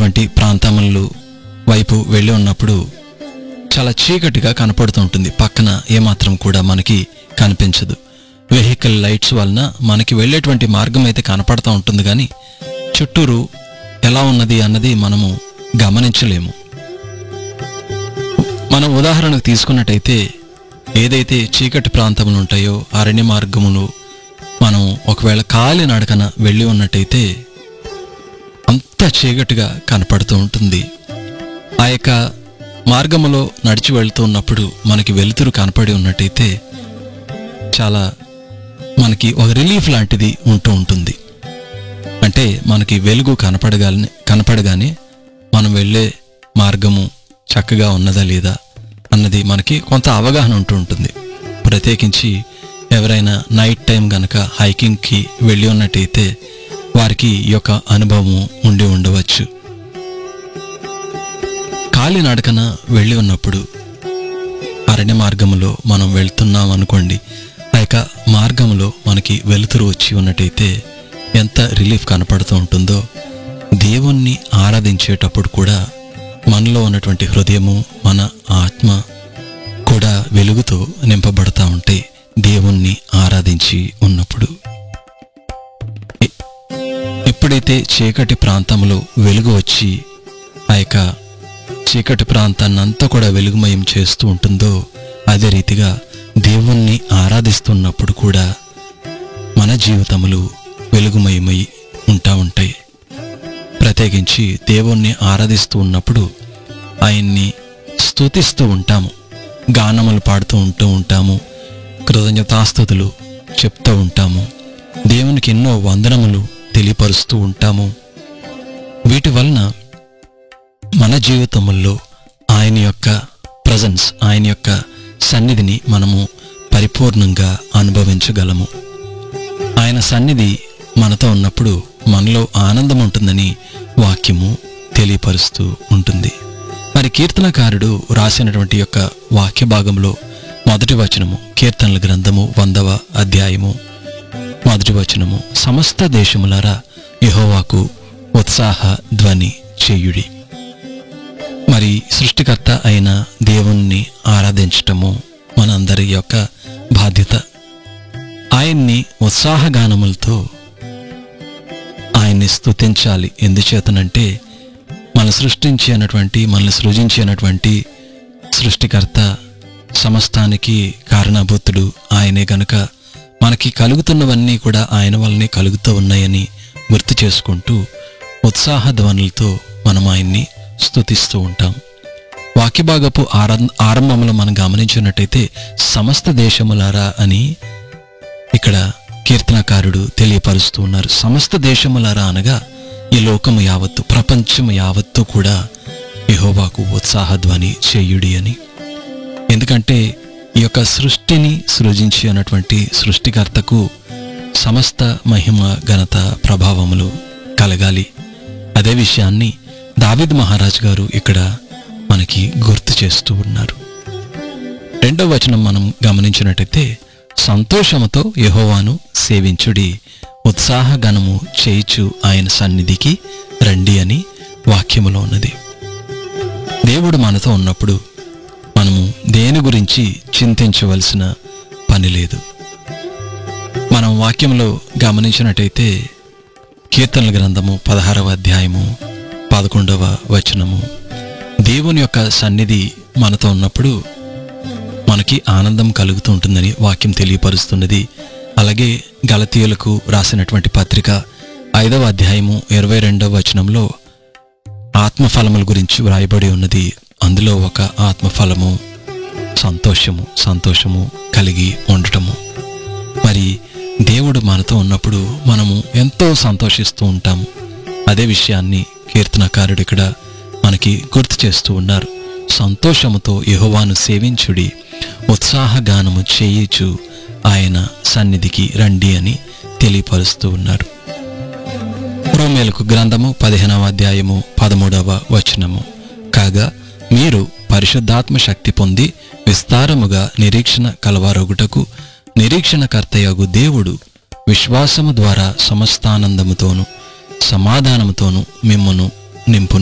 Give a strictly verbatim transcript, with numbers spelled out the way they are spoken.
ఉన్నటువంటి ప్రాంతములు వైపు వెళ్ళి ఉన్నప్పుడు చాలా చీకటిగా కనపడుతూ ఉంటుంది. పక్కన ఏమాత్రం కూడా మనకి కనిపించదు. వెహికల్ లైట్స్ వలన మనకి వెళ్ళేటువంటి మార్గం అయితే కనపడుతూ ఉంటుంది, కానీ చుట్టూరు ఎలా ఉన్నది అన్నది మనము గమనించలేము. మనం ఉదాహరణకు తీసుకున్నట్టయితే ఏదైతే చీకటి ప్రాంతములు ఉంటాయో అరణ్య మార్గములు మనం ఒకవేళ కాలి నడకన వెళ్ళి ఉన్నట్టయితే అంత చీకటిగా కనపడుతూ ఉంటుంది. ఆ యొక్క మార్గములో నడిచి వెళ్తూ ఉన్నప్పుడు మనకి వెలుతురు కనపడి ఉన్నట్టయితే చాలా మనకి ఒక రిలీఫ్ లాంటిది ఉంటూ ఉంటుంది. అంటే మనకి వెలుగు కనపడగానే కనపడగానే మనం వెళ్ళే మార్గము చక్కగా ఉన్నదా లేదా అన్నది మనకి కొంత అవగాహన ఉంటూ ఉంటుంది. ప్రత్యేకించి ఎవరైనా నైట్ టైం గనక హైకింగ్కి వెళ్ళి ఉన్నట్టయితే వారికి ఈ యొక్క అనుభవం ఉండి ఉండవచ్చు. కాలి నడకన వెళ్ళి ఉన్నప్పుడు అరణ్య మార్గములో మనం వెళ్తున్నాం అనుకోండి, ఆ యొక్క మార్గంలో మనకి వెలుతురు వచ్చి ఉన్నట్టయితే ఎంత రిలీఫ్ కనపడుతూ ఉంటుందో, దేవుణ్ణి ఆరాధించేటప్పుడు కూడా మనలో ఉన్నటువంటి హృదయము మన ఆత్మ కూడా వెలుగుతో నింపబడతా ఉంటాయి దేవుణ్ణి ఆరాధించి ఉన్నప్పుడు. ఎప్పుడైతే చీకటి ప్రాంతంలో వెలుగు వచ్చి ఆ యొక్క చీకటి ప్రాంతాన్ని అంతా కూడా వెలుగుమయం చేస్తూ ఉంటుందో, అదే రీతిగా దేవుణ్ణి ఆరాధిస్తున్నప్పుడు కూడా మన జీవితములు వెలుగుమయమై ఉంటా ఉంటాయి. ప్రత్యేకించి దేవుణ్ణి ఆరాధిస్తూ ఉన్నప్పుడు ఆయన్ని స్తుతిస్తూ ఉంటాము, గానములు పాడుతూ ఉంటూ ఉంటాము, కృతజ్ఞతాస్తుతులు చెప్తూ ఉంటాము, దేవునికి ఎన్నో వందనములు తెలియపరుస్తూ ఉంటాము. వీటి వలన మన జీవితముల్లో ఆయన యొక్క ప్రజెన్స్, ఆయన యొక్క సన్నిధిని మనము పరిపూర్ణంగా అనుభవించగలము. ఆయన సన్నిధి మనతో ఉన్నప్పుడు మనలో ఆనందం ఉంటుందని వాక్యము తెలియపరుస్తూ ఉంటుంది. మరి కీర్తనకారుడు రాసినటువంటి యొక్క వాక్య భాగంలో మొదటి వచనము, కీర్తనల గ్రంథము వందవ అధ్యాయము మొదటి వచనము, సమస్త దేశములారా యెహోవాకు ఉత్సాహ ధ్వని చేయుడి. మరి సృష్టికర్త అయిన దేవుణ్ణి ఆరాధించటము మనందరి యొక్క బాధ్యత. ఆయన్ని ఉత్సాహగానములతో ఆయన్ని స్తుతించాలి. ఎందుచేతనంటే మన సృష్టించి అన్నటువంటి మనల్ని సృజించి అన్నటువంటి సృష్టికర్త, సమస్తానికి కారణభూతుడు ఆయనే గనుక మనకి కలుగుతున్నవన్నీ కూడా ఆయన వల్లనే కలుగుతూ ఉన్నాయని గుర్తు చేసుకుంటూ ఉత్సాహ ధ్వనులతో మనం ఆయన్ని స్తుతిస్తూ ఉంటాం. వాక్యభాగపు ఆరం ఆరంభంలో మనం గమనించినట్టయితే సమస్త దేశములారా అని ఇక్కడ కీర్తనకారుడు తెలియపరుస్తూ ఉన్నారు. సమస్త దేశములారా అనగా ఈ లోకము యావత్తు, ప్రపంచము యావత్తు కూడా యెహోవాకు ఉత్సాహధ్వని చేయుడి అని. ఎందుకంటే ఈ యొక్క సృష్టిని సృజించి అన్నటువంటి సృష్టికర్తకు సమస్త మహిమ ఘనత ప్రభావములు కలగాలి. అదే విషయాన్ని దావీదు మహారాజు గారు ఇక్కడ మనకి గుర్తు చేస్తూ ఉన్నారు. రెండవ వచనం మనం గమనించినట్టయితే సంతోషముతో యెహోవాను సేవించుడి, ఉత్సాహగణము చేయిచు ఆయన సన్నిధికి రండి అని వాక్యములో ఉన్నది. దేవుడు మనతో ఉన్నప్పుడు మనము దేని గురించి చింతించవలసిన పని లేదు. మనం వాక్యంలో గమనించినట్టయితే కీర్తనల గ్రంథము పదహారవ అధ్యాయము పదకొండవ వచనము, దేవుని యొక్క సన్నిధి మనతో ఉన్నప్పుడు మనకి ఆనందం కలుగుతూ ఉంటుందని వాక్యం తెలియపరుస్తున్నది. అలాగే గలతీయులకు రాసినటువంటి పత్రిక ఐదవ అధ్యాయము ఇరవై రెండవ వచనంలో ఆత్మఫలముల గురించి వ్రాయబడి ఉన్నది. అందులో ఒక ఆత్మఫలము సంతోషము, సంతోషము కలిగి ఉండటము. మరి దేవుడు మనతో ఉన్నప్పుడు మనము ఎంతో సంతోషిస్తూ ఉంటాము. అదే విషయాన్ని కీర్తనకారుడు ఇక్కడ మనకి గుర్తు చేస్తూ ఉన్నారు. సంతోషముతో యెహోవాను సేవించుడి, ఉత్సాహగానము చేయిచు ఆయన సన్నిధికి రండి అని తెలియపరుస్తూ ఉన్నారు. రోమేలకు గ్రంథము పదిహేనవ అధ్యాయము పదమూడవ వచనము, కాగా మీరు పరిశుద్ధాత్మ శక్తి పొంది విస్తారముగా నిరీక్షణ కలవారొగుటకు నిరీక్షణకర్తయగు దేవుడు విశ్వాసము ద్వారా సమస్తానందముతోను సమాధానముతోను మిమ్మును నింపును.